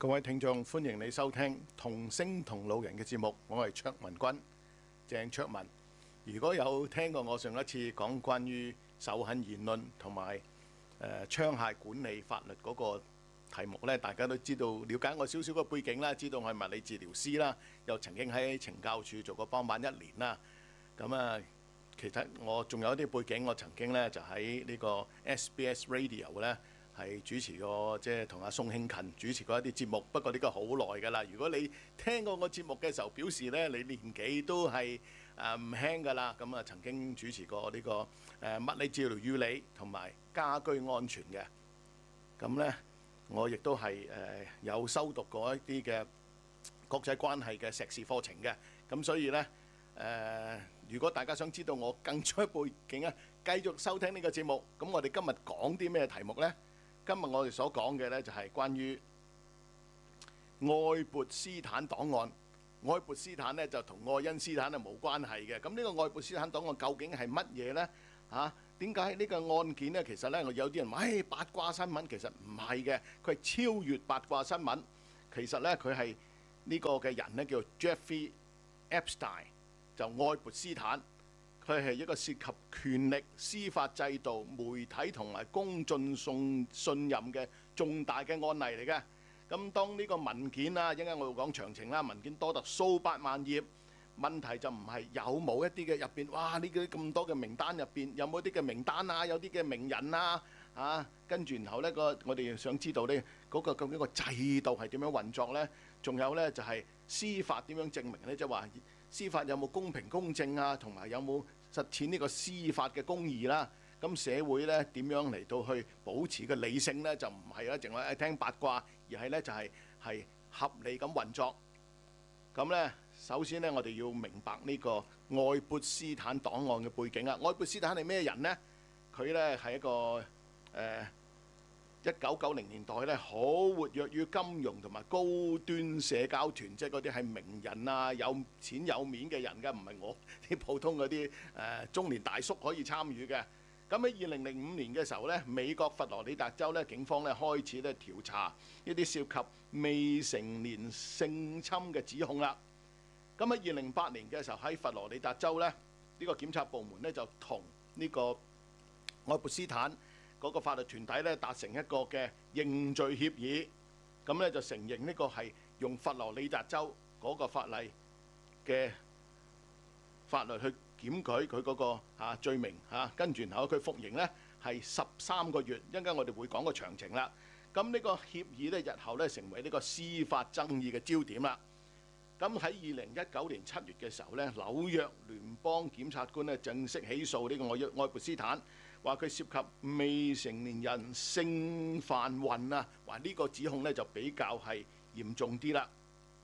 各位聽眾，歡迎你收聽同聲同路人嘅節目，我係卓文君，鄭卓文。如果有聽過我上一次講關於仇恨言論同埋槍械管理法律嗰個題目呢，大家都知道了解我少少嘅背景啦，知道我係物理治療師啦，又曾經喺懲教處做過幫辦1年啦。咁啊，其實我仲有一啲背景，我曾經呢就喺呢個 SBS Radio 呢係主持過，即係同阿宋慶勤主持過一啲節目。不過呢個好耐㗎啦。如果你聽過我節目嘅時候，表示呢你年紀都係唔輕㗎啦。咁啊，曾經主持過呢個物理治療與理同埋家居安全嘅。咁呢，我亦都係有修讀過一啲嘅國際關係嘅碩士課程嘅。咁所以呢，如果大家想知道我更出背景啊，繼續收聽呢個節目。咁我哋今日講啲咩題目呢？今日我哋所講嘅呢，就係關於愛潑斯坦檔案。愛潑斯坦呢，就同愛因斯坦係冇關係嘅。咁呢個愛潑斯坦檔案究竟係乜嘢呢？點解呢個案件呢？其實呢，有啲人話八卦新聞，其實唔係嘅，佢係超越八卦新聞。其實呢，佢係呢個嘅人呢，叫做 Jeffrey Epstein， 就愛潑斯坦。佢係一個涉及權力、司法制度、媒體同埋公眾信任嘅重大嘅案例嚟嘅。咁當呢個文件啊，一陣間我會講詳情啦。文件多達數百萬頁，問題就唔係有冇一啲嘅入邊，哇！呢啲咁多嘅名單入邊有冇一啲嘅名單啊？有啲嘅名人啊，跟住然後呢我哋想知道呢嗰個究竟個制度係點樣運作呢？仲有呢，就係司法點樣證明呢？即係話司法有冇公平公正啊？同埋有冇實踐呢個司法嘅公義啦？咁社會呢點樣嚟到去保持個理性呢？就唔係啦，淨係聽八卦，而係呢就係合理咁運作。咁呢，首先呢，我哋要明白呢個愛潑斯坦檔案嘅背景啊。愛潑斯坦係咩人呢？佢呢係一個1990年代呢好活躍於金融同埋高端社交團，即係嗰啲係名人啊，有錢有面嘅人㗎，唔係我啲普通嗰啲中年大叔可以參與嘅。咁喺2005年嘅時候呢，美國佛羅里達州呢警方呢開始呢調查一啲涉及未成年性侵嘅指控啦。咁喺2008年嘅時候，喺佛羅里達州呢，呢個檢察部門呢就同呢個愛潑斯坦嗰個法律團體呢達成一個嘅認罪協議，咁呢就承認呢個係用佛羅里達州嗰個法例嘅法律去檢舉佢嗰個罪名跟住然後佢服刑呢係13個月，一陣間我哋會講個詳情啦。咁呢個協議呢，日後呢成為呢個司法爭議嘅焦點啦。咁喺2019年7月嘅時候呢，紐約聯邦檢察官呢正式起訴呢個愛潑斯坦，話佢涉及未成年人性販運啊，話呢個指控呢就比較係嚴重啲啦。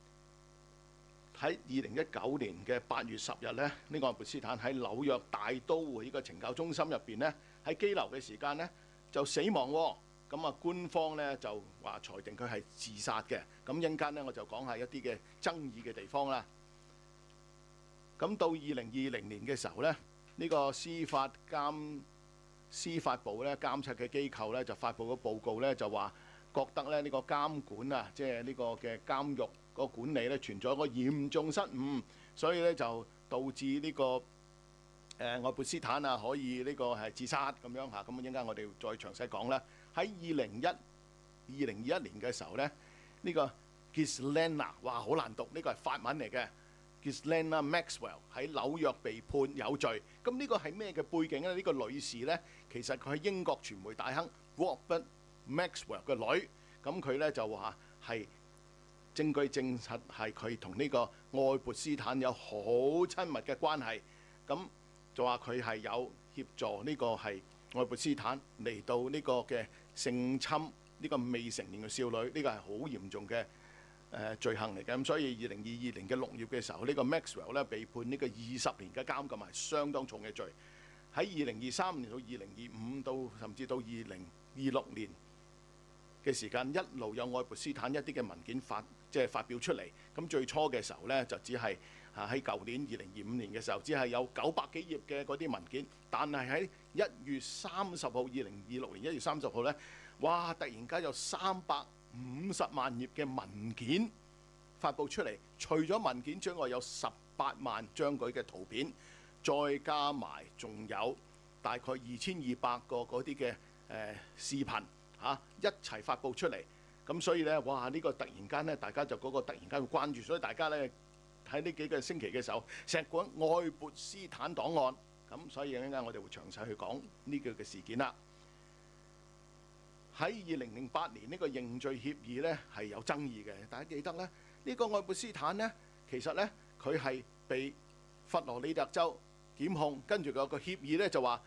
喺2019年嘅8月10日呢，呢個愛潑斯坦喺紐約大都會呢個懲教中心入邊呢，喺羈留嘅時間呢就死亡喎。咁啊，官方呢就話裁定佢係自殺嘅。咁一陣間呢，我就講下一啲嘅爭議嘅地方啦。咁到2020年嘅時候呢，呢個司法部呢監察嘅機構呢就發布咗報告呢，就話覺得咧呢個監管啊，即係呢個嘅監獄個管理呢存在一個嚴重失誤，所以呢就導致呢個愛潑斯坦啊可以呢個係自殺咁樣嚇。咁一陣間我哋再詳細講啦。喺2021年嘅時候呢，呢個 Ghislaine， 哇好難讀，呢個係法文嚟嘅 Ghislaine Maxwell 喺紐約被判有罪。咁呢個係咩嘅背景呢？呢個女士呢，其實佢係英國傳媒大亨 Robert Maxwell 嘅女。咁佢呢就話係證據證實係佢同呢個愛潑斯坦有好親密嘅關係。咁就話佢係有協助呢個係愛潑斯坦嚟到呢個嘅性侵呢個未成年嘅少女，呢個係好嚴重嘅罪行嚟嘅。咁所以2022年嘅6月嘅時候，呢個 Maxwell 咧被判呢個20年嘅監禁，係相當重嘅罪。喺2023年到2025到甚至到2026年嘅時間，一路有愛潑斯坦一啲嘅文件發表出嚟。咁最初嘅時候呢，就只係喺舊年2025年嘅時候，只係有900幾頁嘅嗰啲文件。但係喺1月30號，2026年1月30號呢，哇！突然間有350 50萬頁嘅文件發布出嚟，除咗文件之外，有18萬張佢嘅圖片，再加埋仲有大概2200個嗰啲嘅視頻一齊發布出嚟。咁所以呢，哇！呢個突然間呢，大家就嗰個突然間會關注，所以大家呢，喺呢幾個星期嘅時候，成日講愛潑斯坦檔案。咁所以一陣間我哋會詳細去講呢個嘅事件啦。喺2008年呢個認罪協議呢係有爭議嘅，大家記得呢，呢個愛潑斯坦呢，其實呢，佢係被佛羅里達州檢控，跟住個協議呢就話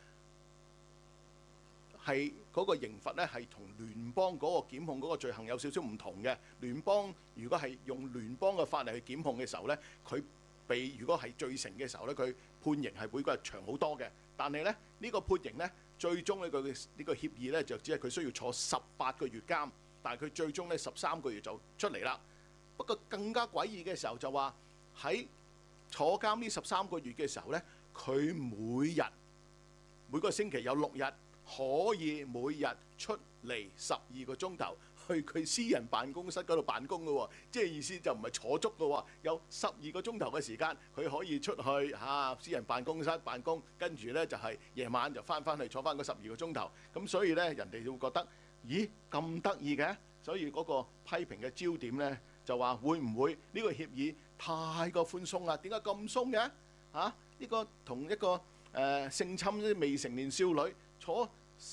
係嗰個刑罰呢係同聯邦嗰個檢控嗰個罪行有少少唔同嘅。聯邦如果係用聯邦嘅法例去檢控嘅時候呢，佢如果係罪成嘅時候呢，佢判刑係會長好多嘅。但係呢，呢個判刑呢，最終呢個協議呢，就只係佢需要坐18個月監，但係佢最終呢13個月就出嚟啦。不過更加詭異嘅時候就話喺坐監呢13個月嘅時候呢，佢每個星期有6日可以每日出嚟12個鐘頭去佢私人辦公室嗰度辦公嘅喎，即係意思就唔係坐足嘅喎，有12個鐘頭嘅時間佢可以出去私人辦公室辦公，跟住呢就係夜晚就翻去坐翻嗰12個鐘頭。咁所以呢，人哋就會覺得咦咁得意嘅，所以嗰個批評嘅焦點呢，就話會唔會呢個協議太過寬鬆啦？點解咁鬆嘅？呢個同一個性侵啲未成年少女坐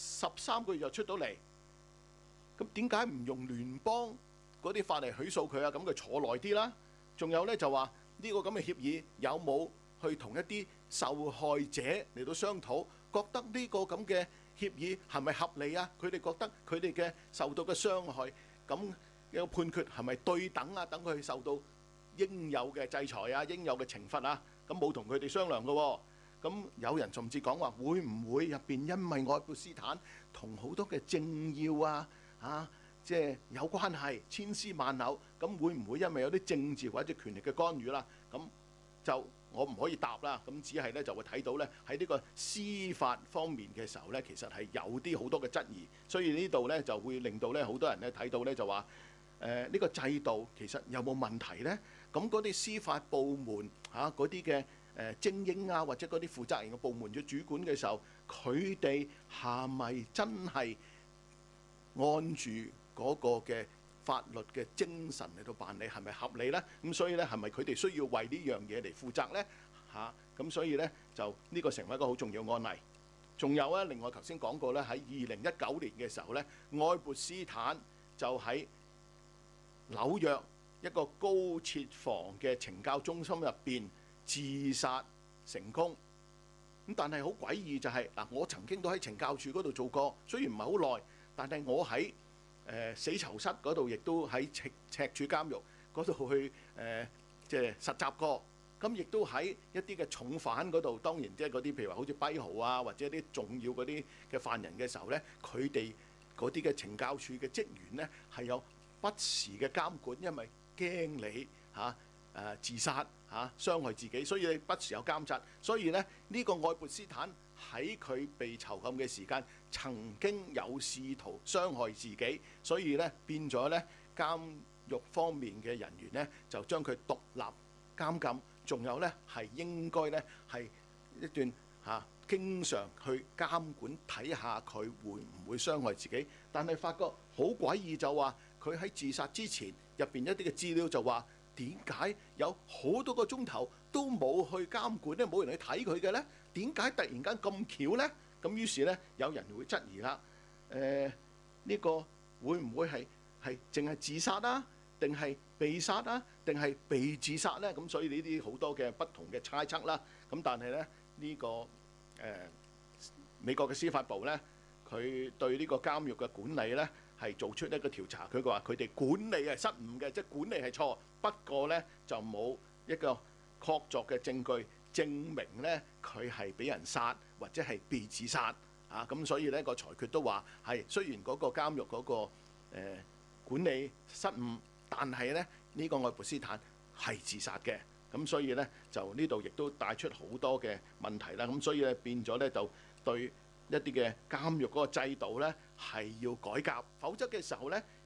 13個月就出到嚟，咁點解唔用聯邦嗰啲法例起訴佢啊？咁佢坐耐啲啦。仲有呢，就話呢個咁嘅協議有冇去同一啲受害者嚟到商討，覺得呢個咁嘅協議係咪合理啊？佢哋覺得佢哋嘅受到嘅傷害，咁有判決係咪對等啊？等佢受到應有嘅制裁啊，應有嘅懲罰啊？咁冇同佢哋商量嘅喎。咁有人甚至講話會唔會入邊因為愛潑斯坦同好多嘅政要即係有關係，千絲萬縷，咁會唔會因為有啲政治或者權力嘅干預啦？咁就我唔可以答啦。咁只係咧就會睇到咧喺呢個司法方面嘅時候咧，其實係有啲好多嘅質疑，所以呢度咧就會令到咧好多人咧睇到咧就話呢個制度其實有冇問題咧？咁嗰啲司法部門嗰啲嘅精英或者嗰啲負責人嘅部門嘅主管嘅時候，佢哋係咪真係按住嗰個嘅法律嘅精神嚟到辦理，係咪合理呢？咁所以呢，係咪佢哋需要為呢樣嘢嚟負責呢？咁所以呢，就呢個成為一個好重要案例。仲有咧，另外頭先講過咧，喺2019年嘅時候呢，愛潑斯坦就喺紐約一個高設防嘅懲教中心入邊自殺成功。咁但係好詭異就係我曾經都喺懲教處嗰度做過，雖然唔係好耐，但係我喺死囚室嗰度，亦都喺赤柱監獄嗰度去即係實習過。咁亦都喺一啲嘅重犯嗰度，當然即係嗰啲譬如話好似跛豪或者啲重要嗰啲嘅犯人嘅時候呢，佢哋嗰啲嘅懲教處嘅職員呢，係有不時嘅監管，因為驚你自殺傷害自己，所以你不時有監察。所以呢，呢個愛潑斯坦喺佢被囚禁嘅時間，曾經有試圖傷害自己，所以呢，變咗呢監獄方面嘅人員呢，就將佢獨立監禁。仲有呢，係應該呢，係一段經常去監管睇下佢會唔會傷害自己。但係發覺好詭異，就話佢喺自殺之前入邊一啲嘅資料就話，點解有好多個鐘頭都冇去監管呢？冇人去睇佢嘅呢？點解突然間咁巧呢？咁於是呢，有人會質疑啦。呢個會唔會係淨係自殺啊？定係被殺啊？定係被自殺呢？咁所以呢啲好多嘅不同嘅猜測啦。咁但係呢，呢個美國嘅司法部呢，佢對呢個監獄嘅管理呢，係做出一個調查。佢話佢哋管理係失誤嘅，即係管理係錯。不過呢，就冇一個確鑿嘅證據證明呢，佢係俾人殺或者係被自殺咁所以呢個裁決都話係雖然嗰個監獄嗰個管理失誤，但係呢，呢個愛潑斯坦係自殺嘅。咁所以呢，就呢度亦都帶出好多嘅問題啦。咁所以咧變咗呢，就對一啲嘅監獄嗰個制度呢係要改革，否則嘅時候呢，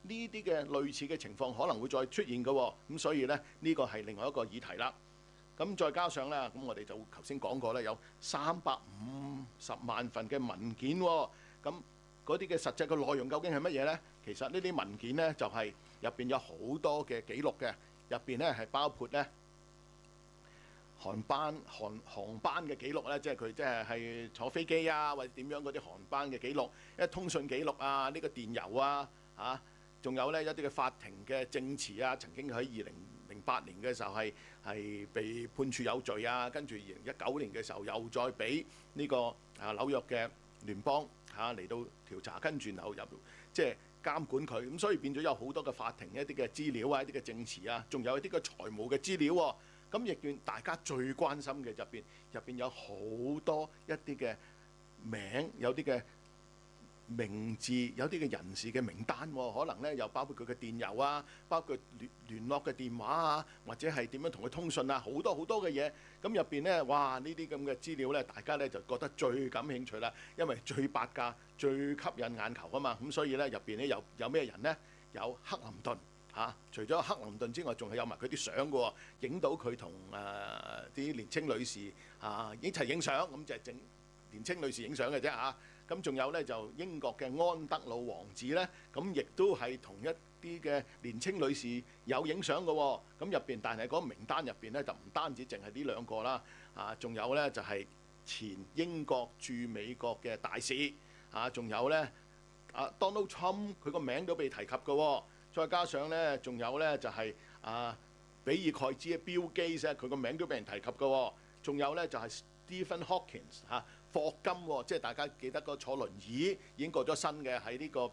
呢啲嘅類似嘅情況可能會再出現嘅喎。咁所以咧呢個係另外一個議題啦。咁再加上咧，咁我哋就頭先講過咧，有350萬份嘅文件喎。咁嗰啲嘅實際嘅內容究竟係乜嘢咧？其實呢啲文件咧就係入邊有好多嘅記錄嘅，入邊咧係包括咧航班嘅記錄咧，即係佢即係坐飛機啊，或者點樣嗰啲航班嘅記錄，一通訊記錄啊，呢個電郵啊，仲有咧一啲嘅法庭嘅證詞啊，曾經喺2008年嘅時候係被判處有罪啊，跟住2019年嘅時候又再俾呢個紐約嘅聯邦嚟到調查，跟住然後入即係監管佢，咁所以變咗有好多嘅法庭一啲嘅資料啊，一啲嘅證詞啊，仲有一啲嘅財務嘅資料喎。咁亦見大家最關心嘅入邊有好多一啲嘅名，有啲嘅名字，有啲嘅人士嘅名單喎，可能咧又包括佢嘅電郵啊，包括聯絡嘅電話啊，或者係點樣同佢通訊啊，好多好多嘅嘢。咁入邊咧，哇！呢啲咁嘅資料咧，大家咧就覺得最感興趣啦，因為最八卦、最吸引眼球啊嘛。咁所以咧入邊咧有咩人咧？有克林頓。除咗克林頓之外，仲係有埋佢啲相嘅喎，影到佢同啲年青女士一齊影相，咁就係整年青女士影相嘅啫嚇。咁仲有咧就英國嘅安德魯王子咧，咁亦都係同一啲嘅年青女士有影相嘅喎。咁入邊，但係嗰個名單入邊咧就唔單止淨係呢兩個啦，仲有咧就係前英國駐美國嘅大使，仲有咧Donald Trump 佢個名都被提及嘅喎。再加上咧，仲有咧就係比爾蓋茨嘅 Bill Gates，佢個名都俾人提及嘅喎。仲有咧就係 Stephen Hawking 霍金喎，即係大家記得個坐輪椅已經過咗身嘅，喺呢個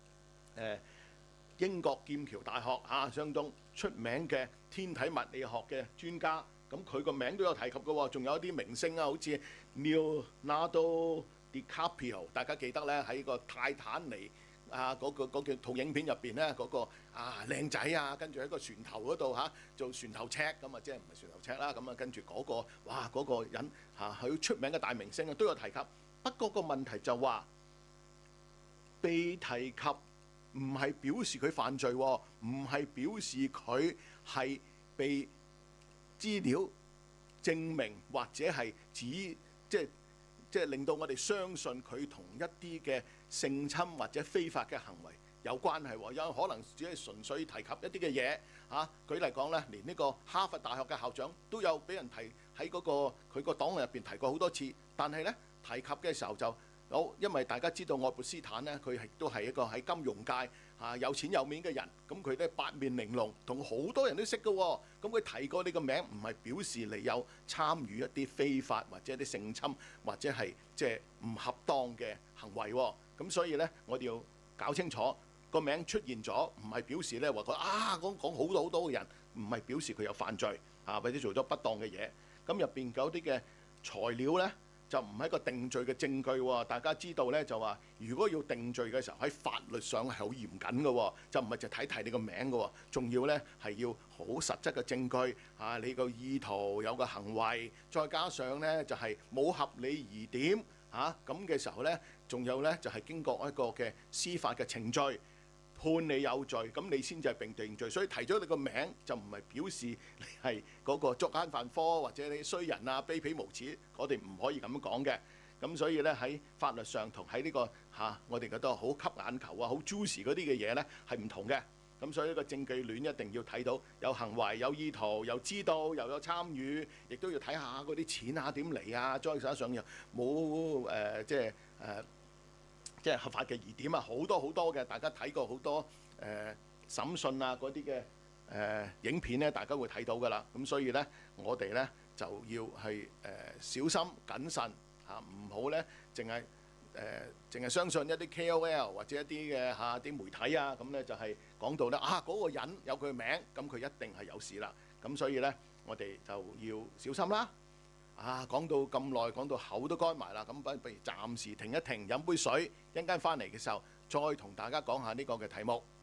英國劍橋大學相當出名嘅天體物理學嘅專家。咁佢個名都有提及嘅喎。仲有一啲明星啊，好似 Leonardo DiCaprio，大家記得咧喺個泰坦尼嗰套影片入邊咧，嗰個靚仔啊，跟住喺個船頭嗰度做船頭尺咁即係唔係船頭尺啦，咁跟住嗰個人佢出名嘅大明星都有提及。不過個問題就話被提及唔係表示佢犯罪，唔係表示佢係被資料證明或者係指即係令到我哋相信佢同一啲嘅性侵或者非法嘅行為有關係喎，有可能只係純粹提及一啲嘅嘢舉例講咧，連呢個哈佛大學嘅校長都有俾人提喺嗰佢個檔案入邊提過好多次，但係咧提及嘅時候就因為大家知道愛潑斯坦咧，佢亦都係一個喺金融界有錢有面嘅人，咁佢咧八面玲瓏，同好多人都識嘅喎。咁佢提過呢個名，唔係表示你有參與一啲非法或者一啲性侵或者係即係唔恰當嘅行為喎。咁所以咧，我哋要搞清楚個名出現咗，唔係表示咧話佢講好多好多嘅人，唔係表示佢有犯罪或者做咗不當嘅嘢。咁入邊嗰啲嘅材料咧，就唔係一個定罪嘅證據喎。大家知道咧，就話如果要定罪嘅時候，喺法律上係好嚴謹嘅喎，就唔係就睇你個名嘅喎，仲要咧係要好實質嘅證據你個意圖有個行為，再加上咧就係冇合理疑點咁嘅時候咧，仲有咧就係經過一個嘅司法嘅程序判你有罪，咁你先至係並定罪。所以提咗你個名就唔係表示你係嗰個作奸犯科或者你衰人卑鄙無恥，我哋唔可以咁樣講嘅。咁所以咧喺法律上同喺呢個我哋覺得好吸眼球好 juicy 嗰啲嘅嘢咧係唔同嘅。咁所以呢個證據鏈一定要睇到有行為、有意圖、有知道、又有參與，亦都要睇下嗰啲錢點嚟再加上又冇即係合法嘅疑點好多好多嘅。大家睇過好多審訊嗰啲嘅影片咧，大家會睇到㗎啦。咁所以咧，我哋咧就要係小心謹慎唔好咧淨係相信一啲 KOL 或者一啲嘅啲媒體咁咧就係講到咧嗰個人有佢名，咁佢一定係有事啦。咁所以咧，我哋就要小心啦。講到咁耐，講到口都乾埋啦，咁不如暫時停一停，飲杯水，一陣間翻嚟嘅時候再同大家講下呢個嘅題目。